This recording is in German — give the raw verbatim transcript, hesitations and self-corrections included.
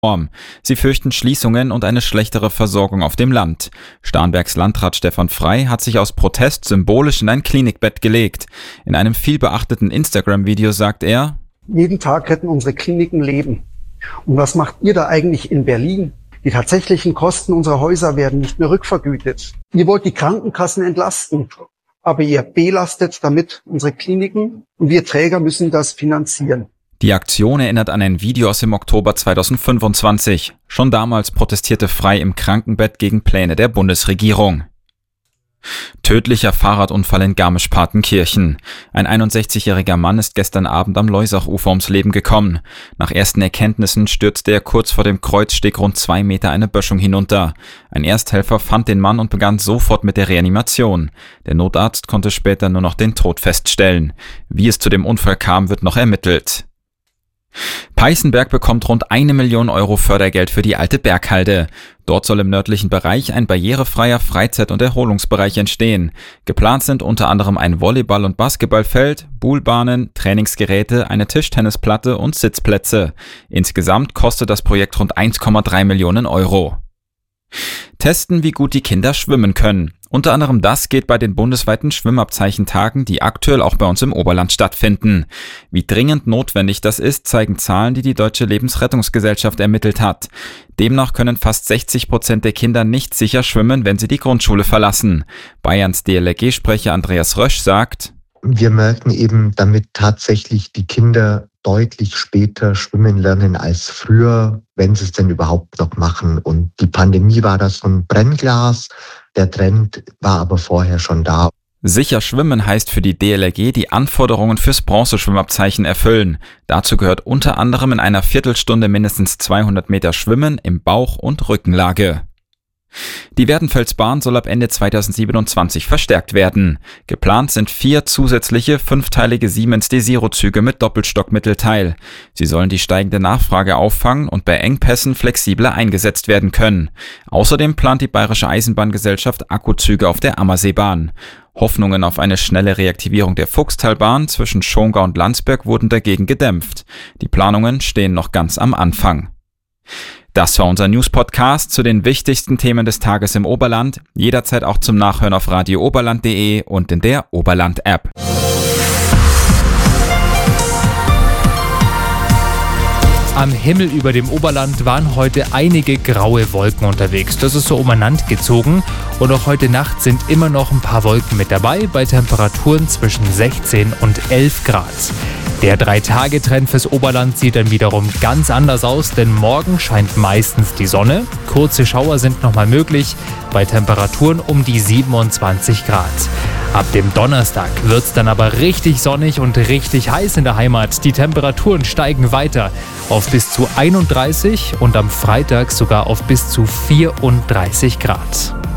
Sie fürchten Schließungen und eine schlechtere Versorgung auf dem Land. Starnbergs Landrat Stefan Frey hat sich aus Protest symbolisch in ein Klinikbett gelegt. In einem vielbeachteten Instagram-Video sagt er: Jeden Tag retten unsere Kliniken Leben. Und was macht ihr da eigentlich in Berlin? Die tatsächlichen Kosten unserer Häuser werden nicht mehr rückvergütet. Ihr wollt die Krankenkassen entlasten, aber ihr belastet damit unsere Kliniken und wir Träger müssen das finanzieren. Die Aktion erinnert an ein Video aus dem Oktober zweitausendfünfundzwanzig. Schon damals protestierte Frey im Krankenbett gegen Pläne der Bundesregierung. Tödlicher Fahrradunfall in Garmisch-Partenkirchen. Ein einundsechzigjähriger Mann ist gestern Abend am Leusachufer ums Leben gekommen. Nach ersten Erkenntnissen stürzte er kurz vor dem Kreuzsteg rund zwei Meter eine Böschung hinunter. Ein Ersthelfer fand den Mann und begann sofort mit der Reanimation. Der Notarzt konnte später nur noch den Tod feststellen. Wie es zu dem Unfall kam, wird noch ermittelt. Peißenberg bekommt rund eine Million Euro Fördergeld für die alte Berghalde. Dort soll im nördlichen Bereich ein barrierefreier Freizeit- und Erholungsbereich entstehen. Geplant sind unter anderem ein Volleyball- und Basketballfeld, Buhlbahnen, Trainingsgeräte, eine Tischtennisplatte und Sitzplätze. Insgesamt kostet das Projekt rund eins Komma drei Millionen Euro. Testen, wie gut die Kinder schwimmen können. Unter anderem das geht bei den bundesweiten Schwimmabzeichentagen, die aktuell auch bei uns im Oberland stattfinden. Wie dringend notwendig das ist, zeigen Zahlen, die die Deutsche Lebensrettungsgesellschaft ermittelt hat. Demnach können fast sechzig Prozent der Kinder nicht sicher schwimmen, wenn sie die Grundschule verlassen. Bayerns D L R G-Sprecher Andreas Rösch sagt: Wir merken eben, damit tatsächlich die Kinder deutlich später schwimmen lernen als früher, wenn sie es denn überhaupt noch machen. Und die Pandemie war das so ein Brennglas. Der Trend war aber vorher schon da. Sicher schwimmen heißt für die D L R G die Anforderungen fürs Bronzeschwimmabzeichen erfüllen. Dazu gehört unter anderem in einer Viertelstunde mindestens zweihundert Meter Schwimmen im Bauch- und Rückenlage. Die Werdenfelsbahn soll ab Ende zweitausendsiebenundzwanzig verstärkt werden. Geplant sind vier zusätzliche fünfteilige Siemens D-Zero-Züge mit Doppelstockmittelteil. Sie sollen die steigende Nachfrage auffangen und bei Engpässen flexibler eingesetzt werden können. Außerdem plant die Bayerische Eisenbahngesellschaft Akkuzüge auf der Ammerseebahn. Hoffnungen auf eine schnelle Reaktivierung der Fuchstalbahn zwischen Schongau und Landsberg wurden dagegen gedämpft. Die Planungen stehen noch ganz am Anfang. Das war unser News-Podcast zu den wichtigsten Themen des Tages im Oberland. Jederzeit auch zum Nachhören auf radio oberland punkt de und in der Oberland-App. Am Himmel über dem Oberland waren heute einige graue Wolken unterwegs. Das ist so umeinander gezogen. Und auch heute Nacht sind immer noch ein paar Wolken mit dabei, bei Temperaturen zwischen sechzehn und elf Grad. Der Drei-Tage-Trend fürs Oberland sieht dann wiederum ganz anders aus, denn morgen scheint meistens die Sonne. Kurze Schauer sind nochmal möglich, bei Temperaturen um die siebenundzwanzig Grad. Ab dem Donnerstag wird es dann aber richtig sonnig und richtig heiß in der Heimat. Die Temperaturen steigen weiter auf bis zu einunddreißig und am Freitag sogar auf bis zu vierunddreißig Grad.